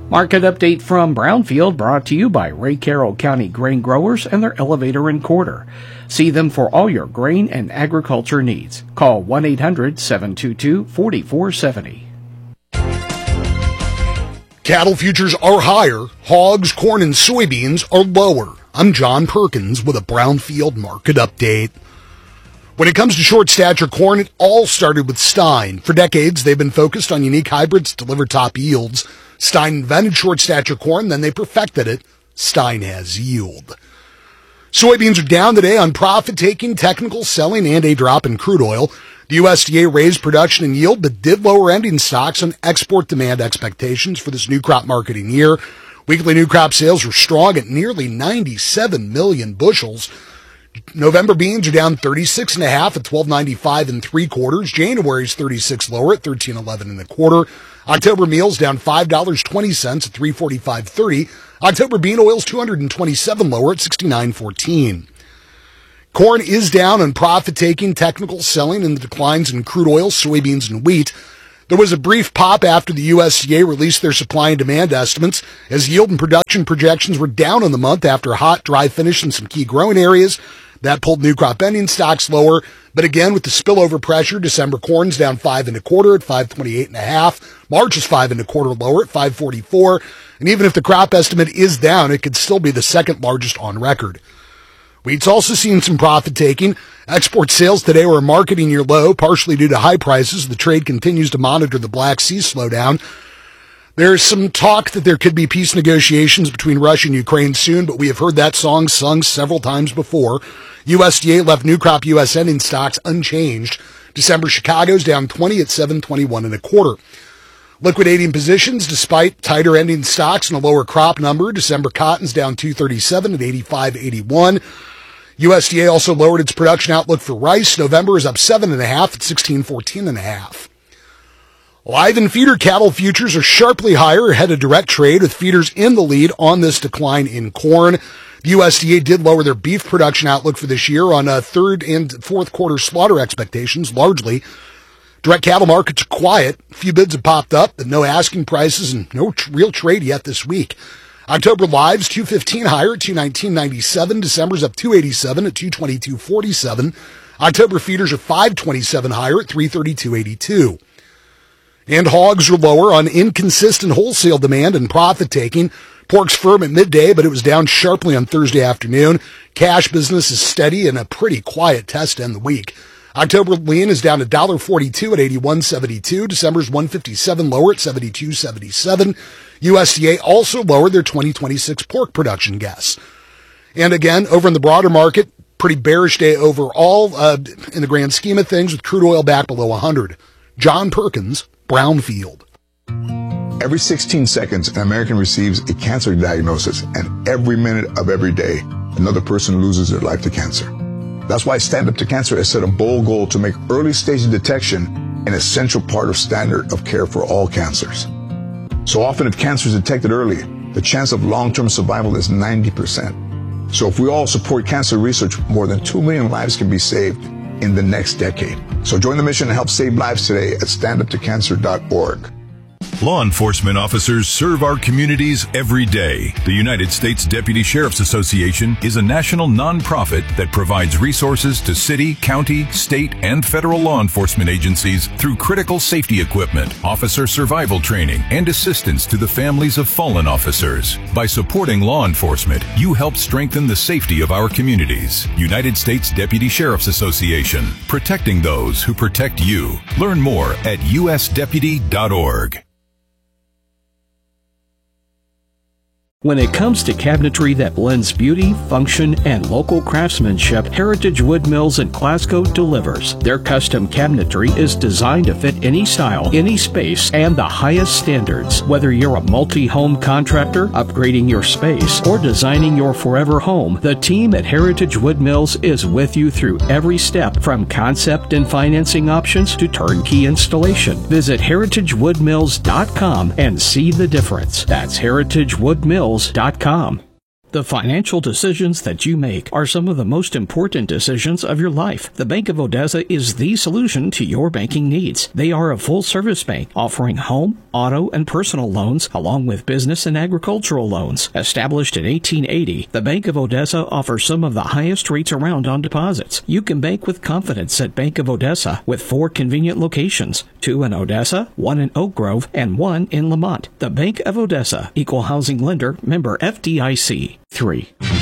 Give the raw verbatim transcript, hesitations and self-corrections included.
Market update from Brownfield brought to you by Ray Carroll County Grain Growers and their elevator and quarter. See them for all your grain and agriculture needs. Call one eight hundred seven two two four four seven zero. Cattle futures are higher. Hogs, corn, and soybeans are lower. I'm John Perkins with a Brownfield market update. When it comes to short stature corn, it all started with Stein. For decades, they've been focused on unique hybrids to deliver top yields. Stein invented short stature corn, then they perfected it. Stein has yield. Soybeans are down today on profit-taking, technical selling, and a drop in crude oil. The U S D A raised production and yield, but did lower ending stocks on export demand expectations for this new crop marketing year. Weekly new crop sales were strong at nearly ninety-seven million bushels. November beans are down thirty-six and a half at twelve ninety-five and three quarters. January's thirty-six lower at thirteen eleven and a quarter. October meals down five dollars and twenty cents at three forty-five thirty. October bean oils two hundred twenty-seven lower at sixty-nine fourteen. Corn is down on profit-taking, technical selling, and the declines in crude oil, soybeans, and wheat. There was a brief pop after the U S D A released their supply and demand estimates, as yield and production projections were down in the month after a hot, dry finish in some key growing areas. That pulled new crop ending stocks lower, but again, with the spillover pressure, December corn's down five and a quarter at five twenty-eight and a half. March is five and a quarter lower at five forty-four, and even if the crop estimate is down, it could still be the second largest on record. Wheat's also seen some profit taking. Export sales today were a marketing year low, partially due to high prices. The trade continues to monitor the Black Sea slowdown. There's some talk that there could be peace negotiations between Russia and Ukraine soon, but we have heard that song sung several times before. U S D A left new crop U S ending stocks unchanged. December Chicago's down twenty at seven twenty-one and a quarter. Liquidating positions despite tighter ending stocks and a lower crop number. December cotton's down two thirty-seven at eighty-five eighty-one. U S D A also lowered its production outlook for rice. November is up seven and a half at sixteen fourteen and a half. Live and feeder cattle futures are sharply higher ahead of direct trade, with feeders in the lead on this decline in corn. The U S D A did lower their beef production outlook for this year on uh, third and fourth quarter slaughter expectations, largely. Direct cattle markets are quiet. A few bids have popped up, but no asking prices and no tr- real trade yet this week. October lives two fifteen higher at two nineteen ninety-seven. December's up two eighty-seven at two twenty-two forty-seven. October feeders are five twenty-seven higher at three thirty-two eighty-two. And hogs are lower on inconsistent wholesale demand and profit taking. Pork's firm at midday, but it was down sharply on Thursday afternoon. Cash business is steady and a pretty quiet test to end the week. October lean is down to one forty-two at eighty-one seventy-two. December's one fifty-seven lower at seventy-two seventy-seven. U S D A also lowered their twenty twenty-six pork production guess. And again, over in the broader market, pretty bearish day overall uh, in the grand scheme of things, with crude oil back below one hundred. John Perkins, Brownfield. Every sixteen seconds, an American receives a cancer diagnosis, and every minute of every day, another person loses their life to cancer. That's why Stand Up to Cancer has set a bold goal to make early stage detection an essential part of standard of care for all cancers. So often, if cancer is detected early, the chance of long-term survival is ninety percent. So if we all support cancer research, more than two million lives can be saved in the next decade. So join the mission and help save lives today at stand up to cancer dot org. Law enforcement officers serve our communities every day. The United States Deputy Sheriff's Association is a national nonprofit that provides resources to city, county, state, and federal law enforcement agencies through critical safety equipment, officer survival training, and assistance to the families of fallen officers. By supporting law enforcement, you help strengthen the safety of our communities. United States Deputy Sheriff's Association, protecting those who protect you. Learn more at U S deputy dot org. When it comes to cabinetry that blends beauty, function, and local craftsmanship, Heritage Wood Mills in Glasgow delivers. Their custom cabinetry is designed to fit any style, any space, and the highest standards. Whether you're a multi-home contractor, upgrading your space, or designing your forever home, the team at Heritage Wood Mills is with you through every step, from concept and financing options to turnkey installation. Visit heritage wood mills dot com and see the difference. That's heritage wood mills dot com. The financial decisions that you make are some of the most important decisions of your life. The Bank of Odessa is the solution to your banking needs. They are a full-service bank offering home, auto, and personal loans, along with business and agricultural loans. Established in eighteen eighty, the Bank of Odessa offers some of the highest rates around on deposits. You can bank with confidence at Bank of Odessa with four convenient locations, two in Odessa, one in Oak Grove, and one in Lamont. The Bank of Odessa, Equal Housing Lender, member F D I C. three.